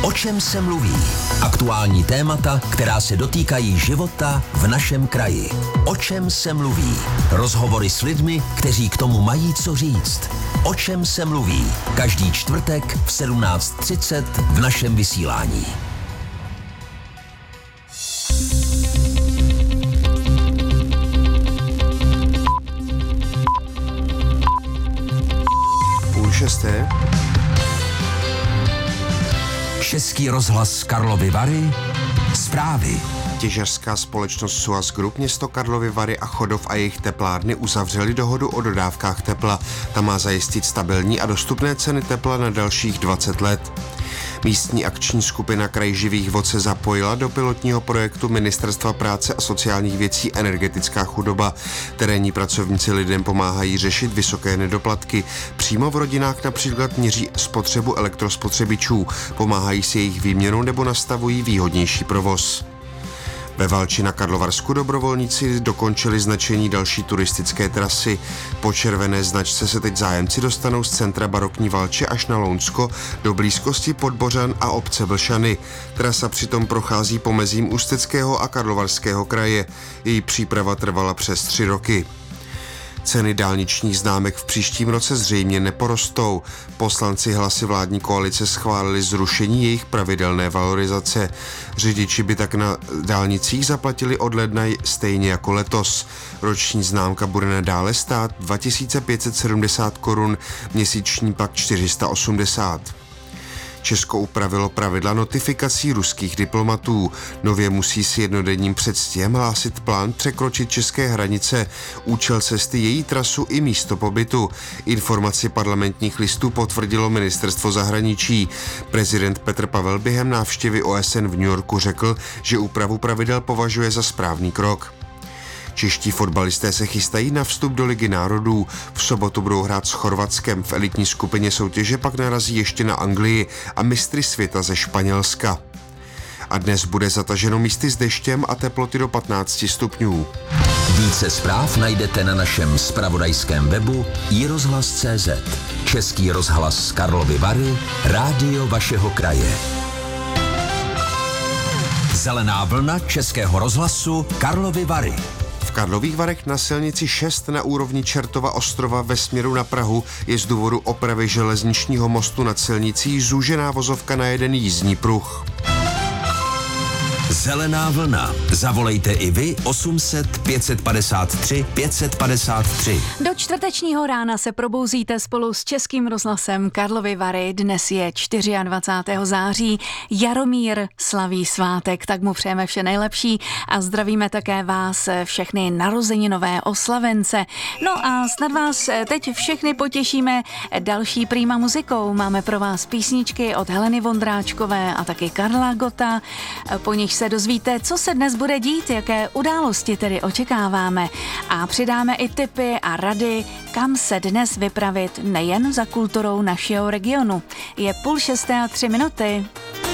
O čem se mluví? Aktuální témata, která se dotýkají života v našem kraji. O čem se mluví? Rozhovory s lidmi, kteří k tomu mají co říct. O čem se mluví? Každý čtvrtek v 17:30 v našem vysílání. Půl šesté. Český rozhlas Karlovy Vary. Zprávy. Těžařská společnost Suaz Group, město Karlovy Vary a Chodov a jejich teplárny uzavřeli dohodu o dodávkách tepla. Ta má zajistit stabilní a dostupné ceny tepla na dalších 20 let. Místní akční skupina Kraj živých vod se zapojila do pilotního projektu Ministerstva práce a sociálních věcí Energetická chudoba. Terénní pracovníci lidem pomáhají řešit vysoké nedoplatky. Přímo v rodinách například měří spotřebu elektrospotřebičů, pomáhají s jejich výměnou nebo nastavují výhodnější provoz. Ve Valči na Karlovarsku dobrovolníci dokončili značení další turistické trasy. Po červené značce se teď zájemci dostanou z centra barokní Valče až na Lounsko do blízkosti Podbořan a obce Vlšany. Trasa přitom prochází pomezím Ústeckého a Karlovarského kraje. Její příprava trvala přes 3 roky. Ceny dálničních známek v příštím roce zřejmě neporostou. Poslanci hlasy vládní koalice schválili zrušení jejich pravidelné valorizace. Řidiči by tak na dálnicích zaplatili od ledna stejně jako letos. Roční známka bude nadále stát 2570 korun, měsíční pak 480. Česko upravilo pravidla notifikací ruských diplomatů. Nově musí s jednodenním předstihem hlásit plán překročit české hranice, účel cesty, její trasu i místo pobytu. Informaci parlamentních listů potvrdilo ministerstvo zahraničí. Prezident Petr Pavel během návštěvy OSN v New Yorku řekl, že úpravu pravidel považuje za správný krok. Čeští fotbalisté se chystají na vstup do Ligy národů. V sobotu budou hrát s Chorvatskem, v elitní skupině soutěže pak narazí ještě na Anglii a mistry světa ze Španělska. A dnes bude zataženo místy s deštěm a teploty do 15 stupňů. Více zpráv najdete na našem zpravodajském webu iRozhlas.cz. Český rozhlas Karlovy Vary, rádio vašeho kraje. Zelená vlna Českého rozhlasu Karlovy Vary. V Karlových Varech na silnici 6 na úrovni Čertova ostrova ve směru na Prahu je z důvodu opravy železničního mostu nad silnicí zúžená vozovka na jeden jízdní pruh. Zelená vlna. Zavolejte i vy 800 553 553. Do čtvrtečního rána se probouzíte spolu s Českým rozhlasem Karlovy Vary. Dnes je 24. září. Jaromír slaví svátek, tak mu přejeme vše nejlepší a zdravíme také vás všechny narozeninové oslavence. No a snad vás teď všechny potěšíme další prýma muzikou. Máme pro vás písničky od Heleny Vondráčkové a taky Karla Gotta. Po nich se dozvíte, co se dnes bude dít, jaké události tedy očekáváme a přidáme i tipy a rady, kam se dnes vypravit nejen za kulturou našeho regionu. Je 5:30 a 3 minuty.